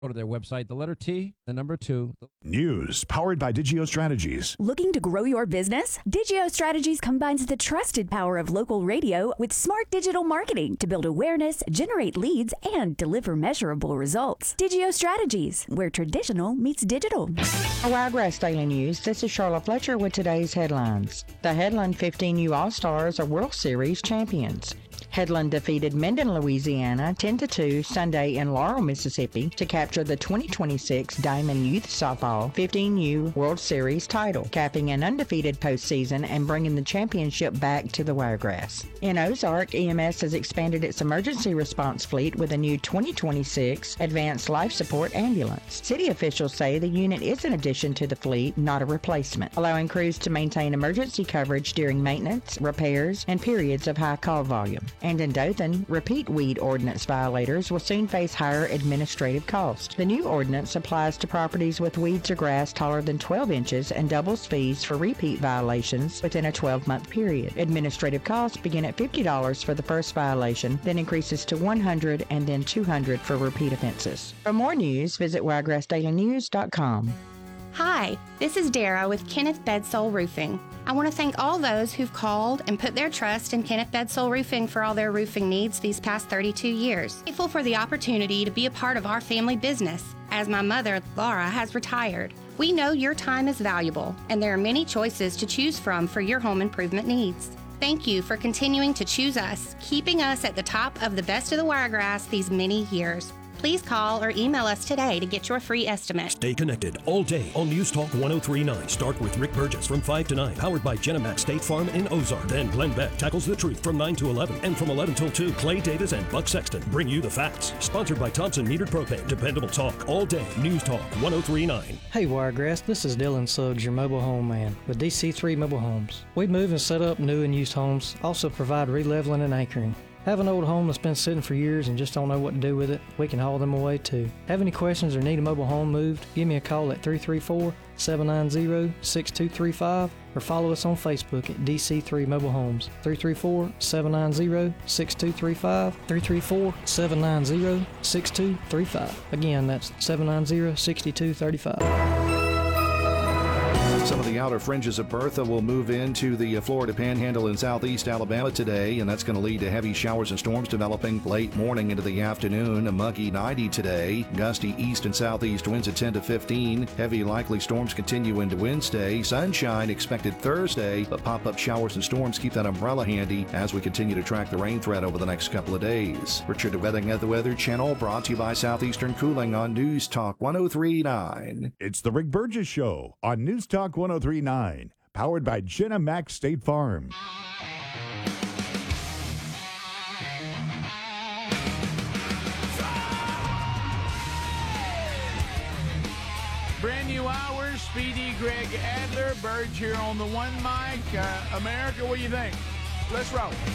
Go to their website, the letter T, the number 2. News powered by Digio Strategies. Looking to grow your business? Digio Strategies combines the trusted power of local radio with smart digital marketing to build awareness, generate leads, and deliver measurable results. Digio Strategies, where traditional meets digital. Wiregrass Daily News, this is Charlotte Fletcher with today's headlines. The Headland 15U All-Stars are World Series champions. Headland defeated Minden, Louisiana 10-2 Sunday in Laurel, Mississippi to capture the 2026 Diamond Youth Softball 15U World Series title, capping an undefeated postseason and bringing the championship back to the Wiregrass. In Ozark, EMS has expanded its emergency response fleet with a new 2026 Advanced Life Support Ambulance. City officials say the unit is an addition to the fleet, not a replacement, allowing crews to maintain emergency coverage during maintenance, repairs, and periods of high call volume. And in Dothan, repeat weed ordinance violators will soon face higher administrative costs. The new ordinance applies to properties with weeds or grass taller than 12 inches and doubles fees for repeat violations within a 12-month period. Administrative costs begin at $50 for the first violation, then increases to $100 and then $200 for repeat offenses. For more news, visit wiregrassdailynews.com. Hi, this is Dara with Kenneth Bedsole Roofing. I want to thank all those who've called and put their trust in Kenneth Bedsole Roofing for all their roofing needs these past 32 years. Grateful for the opportunity to be a part of our family business, as my mother, Laura, has retired. We know your time is valuable, and there are many choices to choose from for your home improvement needs. Thank you for continuing to choose us, keeping us at the top of the best of the Wiregrass these many years. Please call or email us today to get your free estimate. Stay connected all day on News Talk 103.9. Start with Rick Burgess from 5 to 9, powered by Genemax State Farm in Ozark. Then Glenn Beck tackles the truth from 9 to 11. And from 11 till 2, Clay Davis and Buck Sexton bring you the facts. Sponsored by Thompson Metered Propane. Dependable talk all day. News Talk 103.9. Hey Wiregrass, this is Dylan Suggs, your mobile home man with DC3 Mobile Homes. We move and set up new and used homes, also provide releveling and anchoring. Have an old home that's been sitting for years and just don't know what to do with it? We can haul them away too. Have any questions or need a mobile home moved? Give me a call at 334-790-6235 or follow us on Facebook at DC3 Mobile Homes. 334-790-6235. 334-790-6235. Again, that's 790-6235. Some of the outer fringes of Bertha will move into the Florida Panhandle in southeast Alabama today, and that's going to lead to heavy showers and storms developing late morning into the afternoon. A muggy 90 today. Gusty east and southeast winds at 10 to 15. Heavy likely storms continue into Wednesday. Sunshine expected Thursday, but pop-up showers and storms keep that umbrella handy as we continue to track the rain threat over the next couple of days. Richard Wedding at the Weather Channel, brought to you by Southeastern Cooling on News Talk 103.9. It's the Rick Burgess Show on News Talk 103.9, powered by Genemax State Farm. Brand new hour, Speedy, Greg Adler, Burge here on the one mic. America, what do you think? Let's roll.